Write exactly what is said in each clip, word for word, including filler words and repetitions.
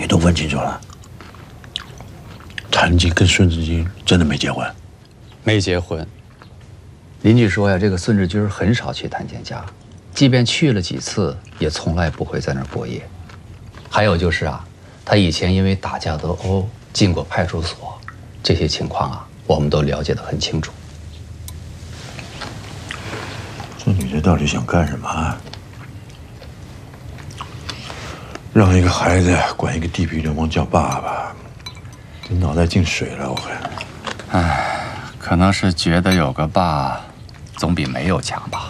你都问清楚了。谭金跟孙志军真的没结婚？ 没结婚。邻居说呀，这个孙志军很少去谭金家，即便去了几次，也从来不会在那儿过夜。还有就是啊，他以前因为打架斗殴进过派出所，这些情况啊，我们都了解得很清楚。 这女的到底想干什么啊？让一个孩子管一个地痞流氓叫爸爸，这脑袋进水了，我看。 唉，可能是觉得有个爸，总比没有强吧。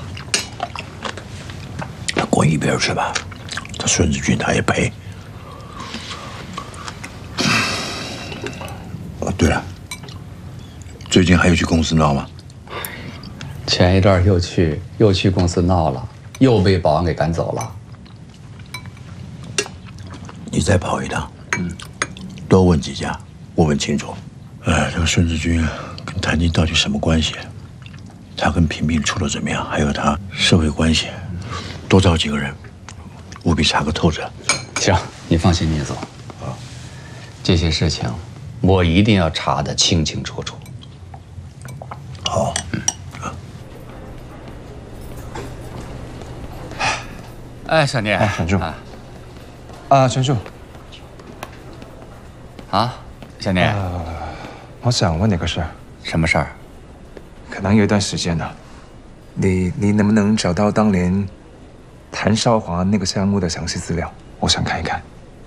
他滚一边去吧，他孙子军他也赔。哦，对了，最近还有去公司闹吗？ 前一段又去又去公司闹了，又被保安给赶走了。 你再跑一趟，嗯，多问几家，我问清楚。哎，这个孙志军跟谭金到底什么关系？他跟平平处的怎么样？还有他社会关系，多找几个人，务必查个透彻。 行，你放心，聂总。啊，这些事情我一定要查得清清楚楚。 好。 哎，小聂， 哎，沈柱，啊，啊，沈柱， 啊，小聂， 呃，我想问你个事儿。 什么事儿？ 可能有一段时间了，你你能不能找到当年谭少华那个项目的详细资料？我想看一看。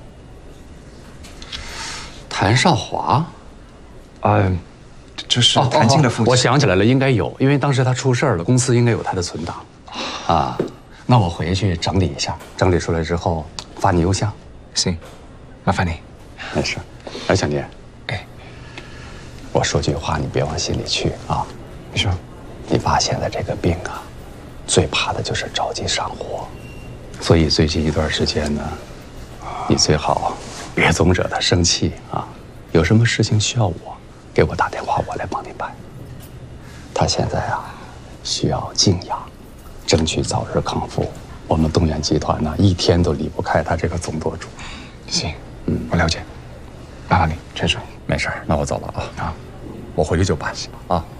谭少华？ 呃，就是谭金的父亲。 我想起来了，应该有，因为当时他出事了，公司应该有他的存档。啊。那我回去整理一下，整理出来之后发你邮箱。 行，麻烦你。 没事。哎，小聂，哎，我说句话，你别往心里去啊。 你说， 你爸现在这个病啊，最怕的就是着急上火，所以最近一段时间呢，你最好别总惹他生气啊。有什么事情需要我，给我打电话，我来帮你办。他现在啊，需要静养。争取早日康复。我们东远集团呢，一天都离不开他这个总舵主。 行，嗯，我了解。麻烦你，陈水。 没事，那我走了啊。啊，我回去就办去啊。